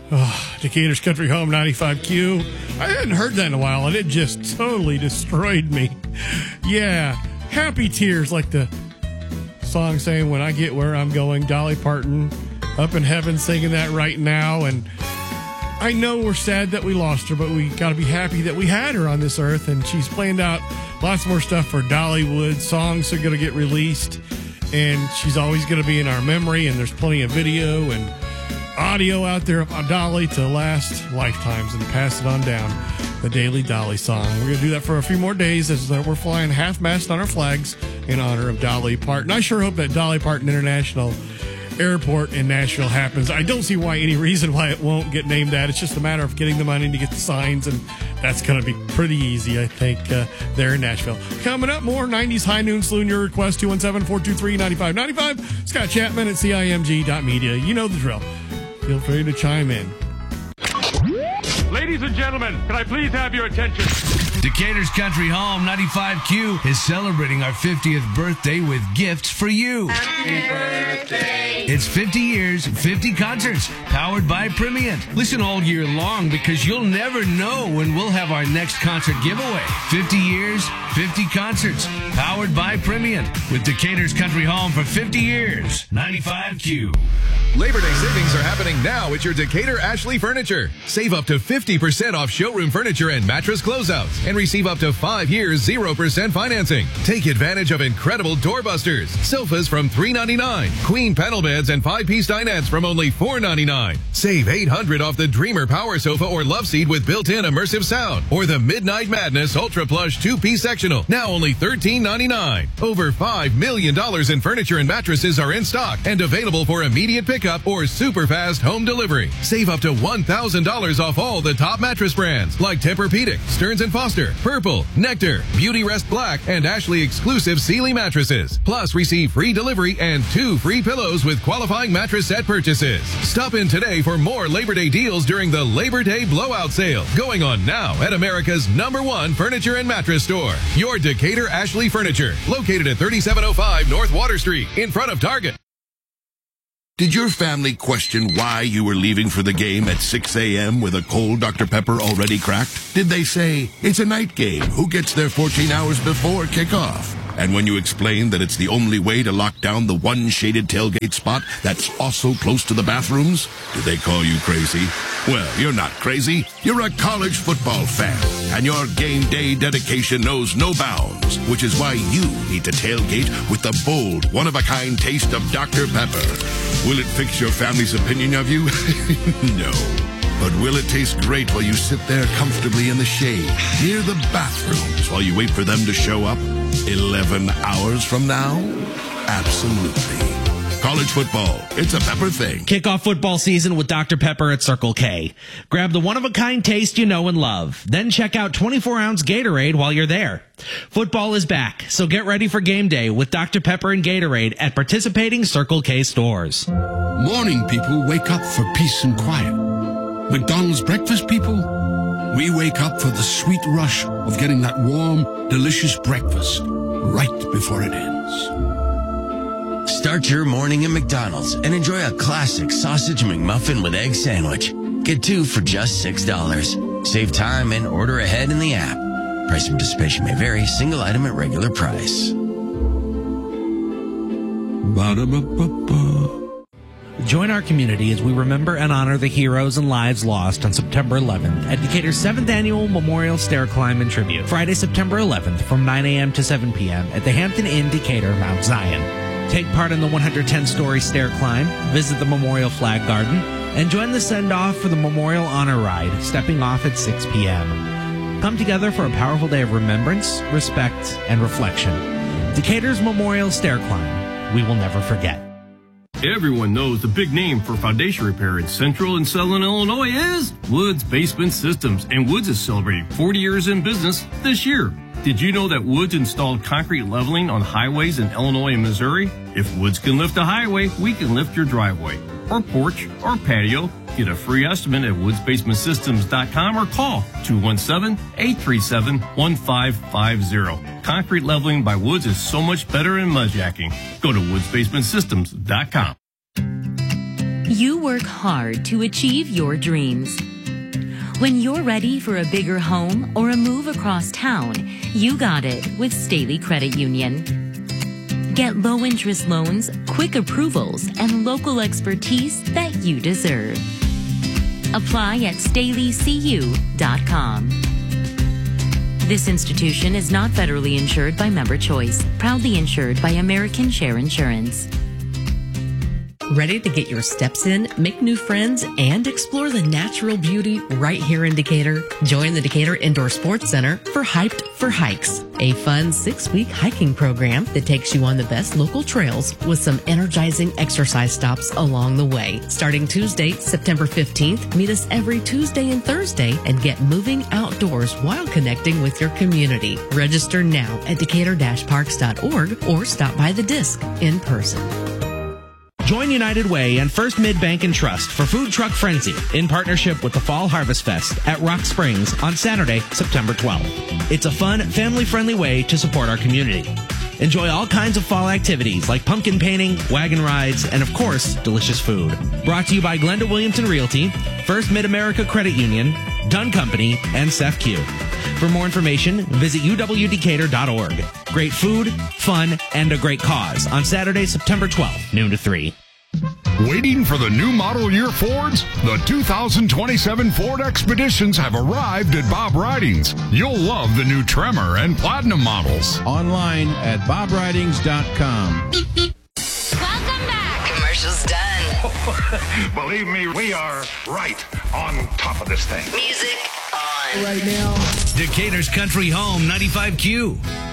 Oh, Decatur's Country Home 95Q. I hadn't heard that in a while, and it just totally destroyed me. Yeah, happy tears like the song saying, when I get where I'm going, Dolly Parton up in heaven singing that right now. And I know we're sad that we lost her, but we got to be happy that we had her on this earth, and she's planned out lots more stuff for Dollywood. Songs are going to get released, and she's always going to be in our memory, and there's plenty of video and audio out there about Dolly to last lifetimes and pass it on down. The Daily Dolly Song. We're going to do that for a few more days as we're flying half-mast on our flags in honor of Dolly Parton. I sure hope that Dolly Parton International Airport in Nashville happens. I don't see any reason why it won't get named that. It's just a matter of getting the money to get the signs, and that's going to be pretty easy, I think, there in Nashville. Coming up, more 90s High Noon Slew. Your request, 217-423-9595. Scott Chapman at CIMG.media. You know the drill. Feel free to chime in. Ladies and gentlemen, can I please have your attention? Decatur's Country Home 95Q is celebrating our 50th birthday with gifts for you. Happy birthday. It's 50 years, 50 concerts, powered by Primient. Listen all year long because you'll never know when we'll have our next concert giveaway. 50 years, 50 concerts, powered by Primient. With Decatur's Country Home for 50 years. 95Q. Labor Day savings are happening now at your Decatur Ashley Furniture. Save up to 50% off showroom furniture and mattress closeouts and receive up to 5 years 0% financing. Take advantage of incredible doorbusters, sofas from $399, queen panel beds and 5-piece dinettes from only $499. Save $800 off the Dreamer Power Sofa or Love Seat with built-in immersive sound, or the Midnight Madness Ultra Plush 2-piece sectional, now only $1399. Over $5 million in furniture and mattresses are in stock and available for immediate pickup or super fast home delivery. Save up to $1,000 off all the top mattress brands like Tempur-Pedic, Stearns & Foster, Purple, Nectar, Beauty Rest Black, and Ashley exclusive Sealy mattresses. Plus, receive free delivery and 2 free pillows with qualifying mattress set purchases. Stop in today for more Labor Day deals during the Labor Day Blowout Sale, going on now at America's #1 furniture and mattress store. Your Decatur Ashley Furniture, located at 3705 North Water Street, in front of Target. Did your family question why you were leaving for the game at 6 a.m. with a cold Dr. Pepper already cracked? Did they say, it's a night game, who gets there 14 hours before kickoff? And when you explained that it's the only way to lock down the one shaded tailgate spot that's also close to the bathrooms, did they call you crazy? Well, you're not crazy. You're a college football fan, and your game day dedication knows no bounds, which is why you need to tailgate with the bold, one-of-a-kind taste of Dr. Pepper. Will it fix your family's opinion of you? No. But will it taste great while you sit there comfortably in the shade, near the bathrooms, while you wait for them to show up 11 hours from now? Absolutely. College football, it's a Pepper thing. Kick off football season with Dr. Pepper at Circle K. Grab the one-of-a-kind taste you know and love. Then check out 24-ounce Gatorade while you're there. Football is back, so get ready for game day with Dr. Pepper and Gatorade at participating Circle K stores. Morning people wake up for peace and quiet. McDonald's breakfast people, we wake up for the sweet rush of getting that warm, delicious breakfast right before it ends. Start your morning at McDonald's and enjoy a classic sausage McMuffin with egg sandwich. Get 2 for just $6. Save time and order ahead in the app. Price and participation may vary. Single item at regular price. Ba-da-ba-ba-ba. Join our community as we remember and honor the heroes and lives lost on September 11th at Decatur's 7th Annual Memorial Stair Climb and Tribute. Friday, September 11th from 9 a.m. to 7 p.m. at the Hampton Inn, Decatur, Mount Zion. Take part in the 110-story stair climb, visit the Memorial Flag Garden, and join the send-off for the Memorial Honor Ride, stepping off at 6 p.m. Come together for a powerful day of remembrance, respect, and reflection. Decatur's Memorial Stair Climb. We will never forget. Everyone knows the big name for foundation repair in Central and Southern Illinois is Woods Basement Systems, and Woods is celebrating 40 years in business this year. Did you know that Woods installed concrete leveling on highways in Illinois and Missouri? If Woods can lift a highway, we can lift your driveway or porch or patio. Get a free estimate at woodsbasementsystems.com or call 217-837-1550. Concrete leveling by Woods is so much better than mudjacking. Go to woodsbasementsystems.com. You work hard to achieve your dreams. When you're ready for a bigger home or a move across town, you got it with Staley Credit Union. Get low-interest loans, quick approvals, and local expertise that you deserve. Apply at StaleyCU.com. This institution is not federally insured by Member Choice, proudly insured by American Share Insurance. Ready to get your steps in, make new friends, and explore the natural beauty right here in Decatur? Join the Decatur Indoor Sports Center for Hyped for Hikes, a fun 6-week hiking program that takes you on the best local trails with some energizing exercise stops along the way. Starting Tuesday, September 15th, meet us every Tuesday and Thursday and get moving outdoors while connecting with your community. Register now at decatur-parks.org or stop by the disc in person. Join United Way and First Mid Bank and Trust for Food Truck Frenzy in partnership with the Fall Harvest Fest at Rock Springs on Saturday, September 12th. It's a fun, family-friendly way to support our community. Enjoy all kinds of fall activities like pumpkin painting, wagon rides, and of course, delicious food. Brought to you by Glenda Williamson Realty, First Mid-America Credit Union, Dunn Company, and SEFQ. For more information, visit uwdecatur.org. Great food, fun, and a great cause on Saturday, September 12th, noon to 3. Waiting for the new model year Fords? The 2027 Ford Expeditions have arrived at Bob Ridings. You'll love the new Tremor and Platinum models. Online at bobridings.com. Welcome back. Commercial's done. Believe me, we are right on top of this thing. Music on. Right now. Decatur's Country Home 95Q.